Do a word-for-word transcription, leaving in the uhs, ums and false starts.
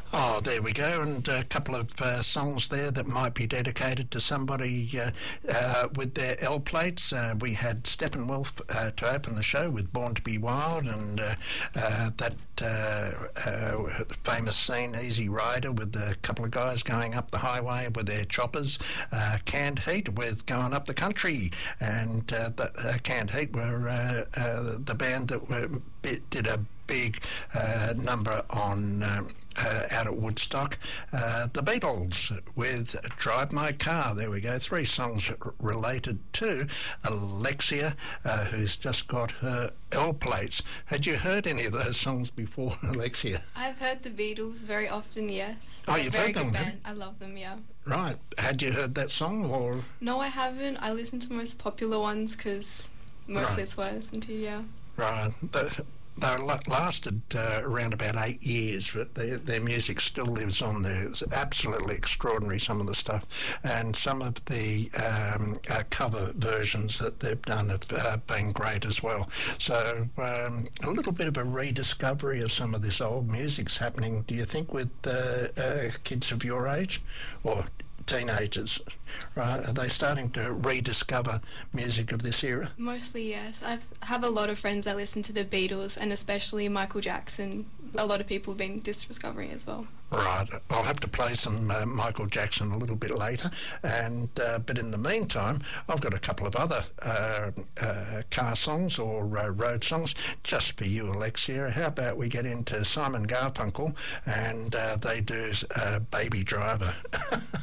Oh, there we go, and a couple of uh, songs there that might be dedicated to somebody uh, uh, with their L plates. Uh, we had Steppenwolf uh, to open the show with Born to Be Wild, and uh, uh, that uh, uh, famous scene, Easy Rider, with a couple of guys going up the highway with their choppers. Uh, Canned Heat with Going Up the Country, and uh, the, uh, Canned Heat were uh, uh, the band that were, did a big uh, number on um, uh, out at Woodstock. Uh, the Beatles with Drive My Car. There we go. Three songs r- related to Alexia, uh, who's just got her L plates. Had you heard any of those songs before, Alexia? I've heard the Beatles very often, yes. Oh, They're you've a very heard good them? band. I love them, yeah. Right. Had you heard that song, or? No, I haven't. I listen to the most popular ones because mostly Right. it's what I listen to, yeah. Right. The, They la- lasted uh, around about eight years, but their, their music still lives on there. It's absolutely extraordinary, some of the stuff. And some of the um, uh, cover versions that they've done have uh, been great as well. So um, a little bit of a rediscovery of some of this old music's happening, do you think, with uh, uh, kids of your age? Or teenagers, right? Are they starting to rediscover music of this era? Mostly, yes. I have a lot of friends that listen to the Beatles and especially Michael Jackson. A lot of people have been discovering as well. Right. I'll have to play some uh, Michael Jackson a little bit later, and uh, but in the meantime, I've got a couple of other uh, uh, car songs or uh, road songs just for you, Alexia. How about we get into Simon Garfunkel, and uh, they do uh, Baby Driver.